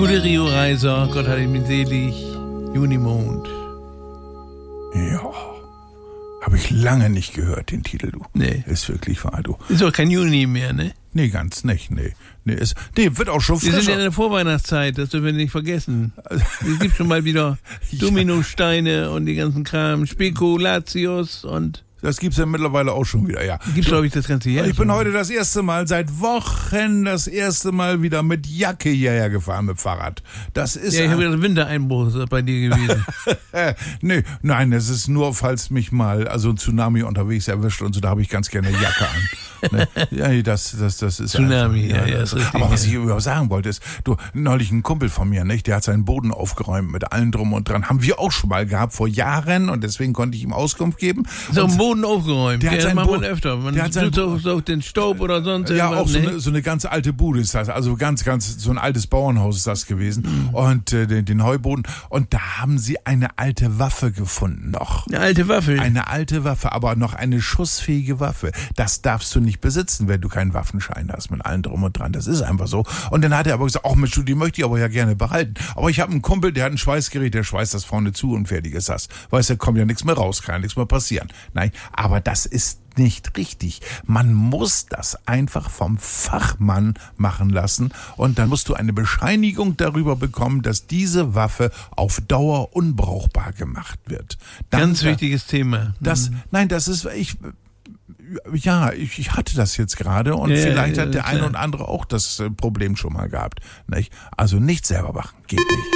gute Rio-Reiser, Gott hat ihn selig, Junimond. Ja, habe ich lange nicht gehört, den Titel, du. Nee. Ist wirklich wahr, du. Ist auch kein Juni mehr, ne? Nee, ganz nicht, nee. Nee, wird auch schon Wir sind ja frischer. in der Vorweihnachtszeit, das dürfen wir nicht vergessen. Es gibt schon mal wieder Dominosteine und die ganzen Kram, Spekulatius und... Das gibt's ja mittlerweile auch schon wieder, ja. Gibt's, glaube ich, das ganze Jahr. Ich bin heute das erste Mal, seit Wochen wieder mit Jacke hierher gefahren mit Fahrrad. Das ist... Ja, ich habe ja einen Wintereinbruch bei dir gewesen. Nein, es ist nur, falls mich mal ein Tsunami unterwegs erwischt und so, da habe ich ganz gerne Jacke an. Ne? Ja, das ist Tsunami, einfach, ja, ist richtig. Aber was ich überhaupt sagen wollte, ist, du, neulich ein Kumpel von mir, nicht, der hat seinen Boden aufgeräumt mit allem drum und dran. Haben wir auch schon mal gehabt vor Jahren und deswegen konnte ich ihm Auskunft geben. So ein Boden aufgeräumt. Der hat seinen macht man Boden öfter. Man der hat seinen so den Staub oder sonst ja, irgendwas. auch so eine ganz alte Bude ist das. Also ganz, so ein altes Bauernhaus ist das gewesen. Und den Heuboden. Und da haben sie eine alte Waffe gefunden noch. Eine alte Waffe? Eine alte Waffe, aber noch eine schussfähige Waffe. Das darfst du nicht besitzen, wenn du keinen Waffenschein hast, mit allem drum und dran. Das ist einfach so. Und dann hat er aber gesagt, ach Mensch, die möchte ich aber ja gerne behalten. Aber ich habe einen Kumpel, der hat ein Schweißgerät, der schweißt das vorne zu und fertig ist das. Weißt du, da kommt ja nichts mehr raus, kann ja nichts mehr passieren. Nein, aber das ist nicht richtig. Man muss das einfach vom Fachmann machen lassen und dann musst du eine Bescheinigung darüber bekommen, dass diese Waffe auf Dauer unbrauchbar gemacht wird. Ganz wichtiges Thema. Nein, das ist, ich hatte das jetzt gerade und vielleicht hat der eine oder andere auch das Problem schon mal gehabt. Nicht? Also nicht selber machen, geht nicht.